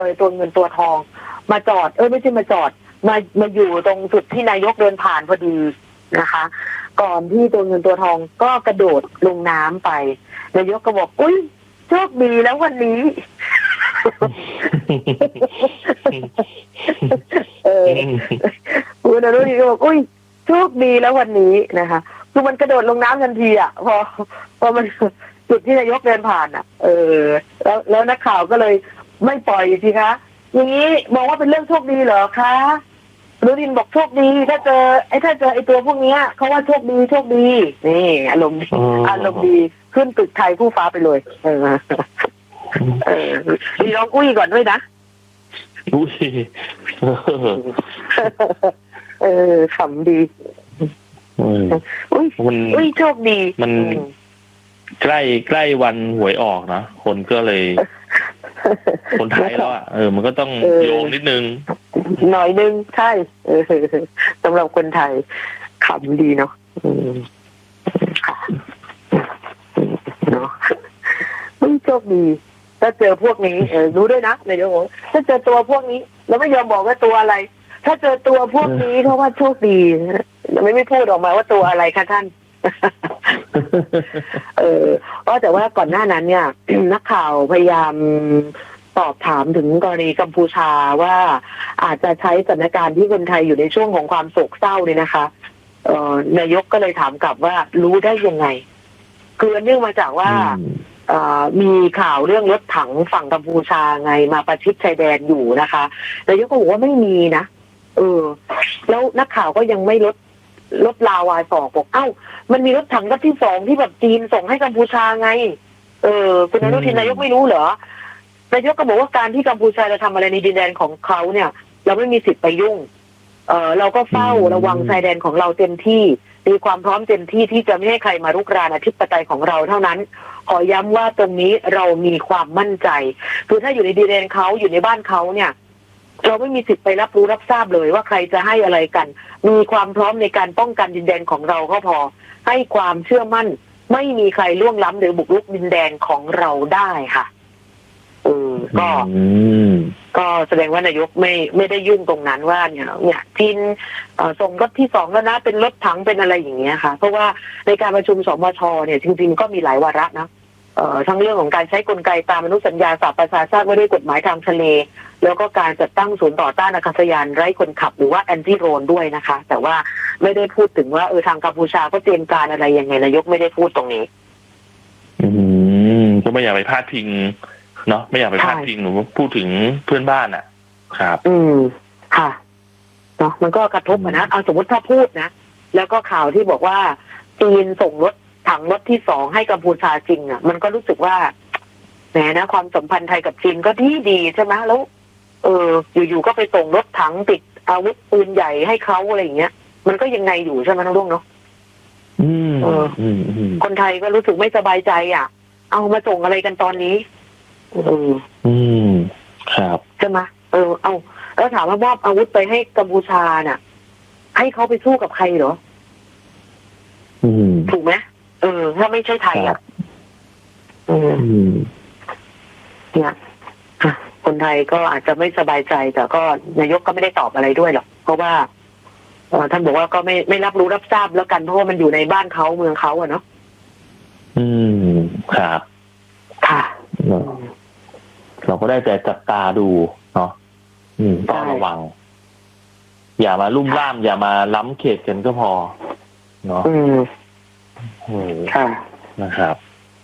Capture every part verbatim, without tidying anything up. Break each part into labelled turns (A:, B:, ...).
A: เลยตัวเงินตัวทองมาจอดเออไม่ใช่มาจอดมามาอยู่ตรงจุดที่นายกเดินผ่านพอดีนะคะ ก่อนที่ตัวเงินตัวทองก็กระโดดลงน้ำไปนายกก็บอกอุ้ยโชคดีแล้ววันนี้เออคุณอนุทินก็บอกอุ้ยโชคดีแล้ววันนี้นะคะคือมันกระโดดลงน้ำทันทีอ่ะพอพอมันจุดที่นายกเดินผ่านอ่ะเออแล้วแล้วนักข่าวก็เลยไม่ปล่อยสิคะอย่างนี้มองว่าเป็นเรื่องโชคดีเหรอคะอนุทินบอกโชคดีถ้าเจอไอ้ถ้าเจอไอ้ตัวพวกนี้เขาว่าโชคดีโชคดีนี่อารมณ์อารมณ์ดีขึ้นตึกไทยผู้ฟ้าไปเลยเออเออดีลองอุ้ยก่อนด้วยนะ
B: อุ้ย
A: เออขำดีอุ้ยอุ้ยโชคดี
B: มันใกล้ใกล้วันหวยออกนะคนก็เลยคนไทยแล้วอ่ะเออมันก็ต้องโยงนิดนึง
A: หน่อยนึงใช่เออสำหรับคนไทยขำดีเนาะเนาะอุ้ยโชคดีถ้าเจอพวกนี้เออรู้ด้วยนะนายกบอกถ้าเจอตัวพวกนี้แล้วไม่ยอมบอกว่าตัวอะไรถ้าเจอตัวพวกนี้เพราะว่าโชคดีไม่ไม่พูดออกมาว่าตัวอะไรคะท่านเออเพราะแต่ว่าก่อนหน้านั้นเนี่ยนักข่าวพยายามสอบถามถึงกรณีกัมพูชาว่าอาจจะใช้สถานการณ์ที่คนไทยอยู่ในช่วงของความโศกเศร้าเนี่ยนะคะเอ่อนายกก็เลยถามกลับว่ารู้ได้ยังไงคือเนื่องมาจากว่ามีข่าวเรื่องรถถังฝั่งกัมพูชาไงมาประชิดชายแดนอยู่นะคะนายกก็บอกว่าไม่มีนะเออแล้วนักข่าวก็ยังไม่ลดลดลาวาสอกบอกเอ้ามันมีรถถังรถที่สองที่แบบจีนส่งให้กัมพูชาไงเออคุณอนุทินนายกไม่รู้เหรอนายกก็บอกว่าการที่กัมพูชาจะทำอะไรในดินแดนของเขาเนี่ยเราไม่มีสิทธิ์ไปยุ่งเออเราก็เฝ้าระวังชายแดนของเราเต็มที่มีความพร้อมเต็มที่ที่จะไม่ให้ใครมารุกรานอธิปไตยของเราเท่านั้นขอย้ำว่าตรงนี้เรามีความมั่นใจคือถ้าอยู่ในดินแดนเขาอยู่ในบ้านเขาเนี่ยเราไม่มีสิทธิ์ไปรับรู้รับทราบเลยว่าใครจะให้อะไรกันมีความพร้อมในการป้องกันดินแดนของเราก็พอให้ความเชื่อมั่นไม่มีใครล่วงล้ำหรือบุกรุกดินแดนของเราได้ค่ะเออก็ก็แสดงว่านายกไม่ไม่ได้ยุ่งตรงนั้นว่าเนี่ยเนี่ยจีนส่งรถที่สองแล้วนะเป็นรถถังเป็นอะไรอย่างเงี้ยค่ะเพราะว่าในการประชุมสมชเนี่ยจริงๆก็มีหลายวาระนะเอ่อทั้งเรื่องของการใช้กลไกตามอนุสัญญาสหประชาชาติว่าด้วยกฎหมายทางทะเลแล้วก็การจัดตั้งศูนย์ต่อต้านอากาศยานไร้คนขับหรือว่าแอนตี้โดรนด้วยนะคะแต่ว่าไม่ได้พูดถึงว่าเออทางกัมพูชาก็เตรียมการอะไรยังไงนายกไม่ได้พูดตรงนี้
B: อืมก็ไม่อยากไปพาดพิงเนาะไม่อยากไปพาดพิงหนูพูดถึงเพื่อนบ้านอ่ะครับ
A: อืมค่ะเนาะมันก็กระทบนะเอาสมมติถ้าพูดนะแล้วก็ข่าวที่บอกว่าจีนส่งรถถังรถที่สองให้กัมพูชาจริงอ่ะมันก็รู้สึกว่าแหมนะความสัมพันธ์ไทยกับจีนก็ดีดีใช่ไหมแล้วเอออยู่ๆก็ไปส่งรถถังติดอาวุธปืนใหญ่ให้เขาอะไรอย่างเงี้ยมันก็ยังไงอยู่ใช่ไหมน้องลุงเนาะ
B: อืม
A: เออคนไทยก็รู้สึกไม่สบายใจอ่ะเอามาส่งอะไรกันตอนนี้
B: อืมอืมครับ
A: ใช่ไหมเออเอาแล้วถามว่ามอบอาวุธไปให้กัมพูชาน่ะให้เขาไปสู้กับใครเหรอ
B: อืม
A: ถูกไหมเออถ้าไม่ใช่ไทยอ่ะอืมเนี่ยคนไทยก็อาจจะไม่สบายใจแต่ก็นายกก็ไม่ได้ตอบอะไรด้วยหรอกเพราะว่าท่านบอกว่าก็ไม่ไม่รับรู้รับทราบแล้วกันเพราะว่ามันอยู่ในบ้านเขาเมืองเขาอะเนาะ
B: อืมครับ
A: ค่ะ
B: เราก็ได้แต่จับตาดูเนาะอืมต้องระวังอย่ามาลุ่มล่ามอย่ามาล้ำเขตกันก็พอเนาะ
A: อืมค่ะ
B: นะครับ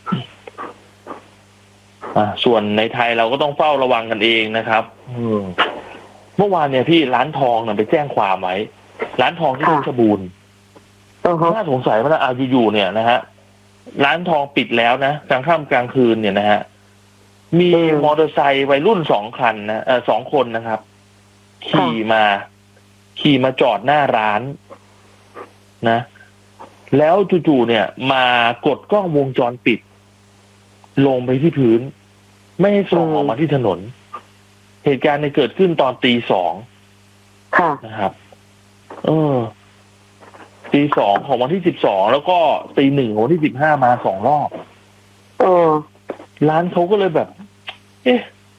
B: อ่าส่วนในไทยเราก็ต้องเฝ้าระวังกันเองนะครับเมื่อวานเนี่ยพี่ร้านทองเนี่ยไปแจ้งความไว้ร้านทองที่เพชรบูรณ์น่าสงสัยว่าอาอยู่ๆเนี่ยนะฮะร้านทองปิดแล้วนะกลางค่ำกลางคืนเนี่ยนะฮะมีมอเตอร์ไซค์วัยรุ่นสองคันนะเออสองคนนะครับขี่มาขี่มาจอดหน้าร้านนะแล้วจู่ๆเนี่ยมากดกล้องวงจรปิดลงไปที่พื้นไม่ให้ส่องออกมาที่ถนนเหตุการณ์เนี่ยเกิดขึ้นตอนตีสองนะครับเออตีสองของวันที่สิบสองแล้วก็ตีหนึ่งของวันที่สิบห้ามาสองรอบ
A: เออ
B: ร้านเขาก็เลยแบบเอ๊ะ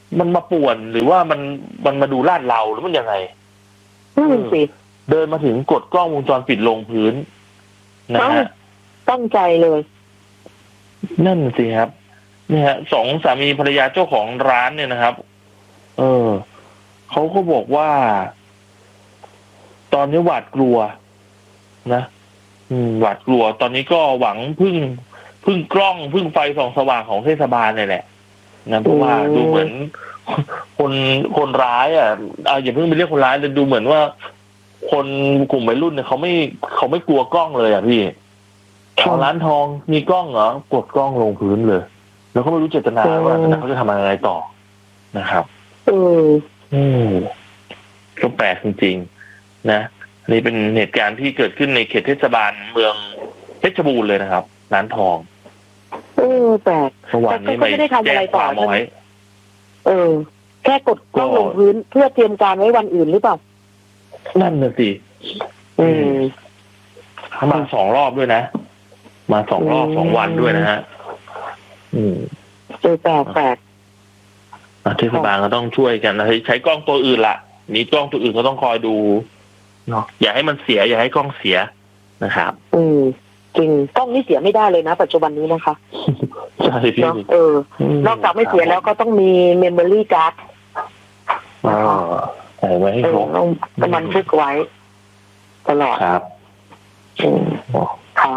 B: มันมาป่วนหรือว่ามันมันมาดูลาดเราหรือมันยังไง
A: นั่นสิ
B: เดินมาถึงกดกล้องวงจรปิดลงพื้นนะฮะ
A: ตั้งใจเลย
B: นั่นสิครับเนี่ยฮะสองสามีภรรยาเจ้าของร้านเนี่ยนะครับ เออเขาก็บอกว่า ตอนนี้หวาดกลัวนะอืมหวาดกลัว ตอนนี้ก็หวังพึ่งพึ่งกล้องพึ่งไฟส่องสว่างของเทศบาลนี่แหละนะเพราะว่าดูเหมือนคนคนร้ายอ่ะเอาอย่าเพิ่งไปเรียกคนร้ายเลยดูเหมือนว่า คนกลุ่มวัยรุ่นเนี่ยเขาไม่เขาไม่กลัวกล้องเลยอ่ะพี่พอร้านทองมีกล้องเหรอกดกล้องลงพื้นเลยแล้วก็ไม่รู้เจตนาว่าเขาจะทำอะไรต่อนะครับ
A: เออ
B: อืมก็แปลกจริงๆนะนี่เป็นเหตุการณ์ที่เกิดขึ้นในเขตเทศบาลเมืองเพชรบูรณ์เลยนะครับร้านทอง
A: เออแปลก
B: เมื่อวานนี้ไม่ได้ทำอะไรต่อใช่ไหม
A: เออแค่กดกล้องลงพื้นเพื่อเตรียมการไว้วันอื่นหรือเปล่า
B: นั่นน่ะสิอืมมาสองรอบด้วยนะมาสองรอบสองวันด้วยนะฮะอืม
A: เจอแปลกแปลก
B: เทศบาลก็ต้องช่วยกันนะใช้กล้องตัวอื่นละมีกล้องตัวอื่นก็ต้องคอยดูเนาะอย่าให้มันเสียอย่าให้กล้องเสียนะครับ
A: อืมจริงกล้องนี่เสียไม่ได้เลยนะปัจจุบันนี้นะคะ
B: ใช่พี่
A: เออนอกจากไม่เสียแล้วก็ต้องมีเมมโมรี่การ์ด
B: อ๋อใส่ไว้ให้ครบ
A: ต้องมันทึกไว้ตลอด
B: ครับ
A: อืมค่ะ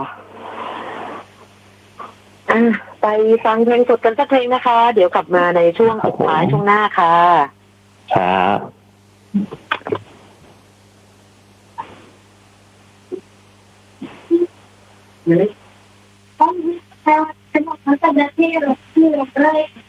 A: อ่ะไปฟังเพลงสดกันสักเพลงนะคะเดี๋ยวกลับมาในช่วงสุดท้ายช่วงหน้าค่ะ
B: ครับ
C: ต้องเป็นของสัปดาห์ที่เราที่เราได้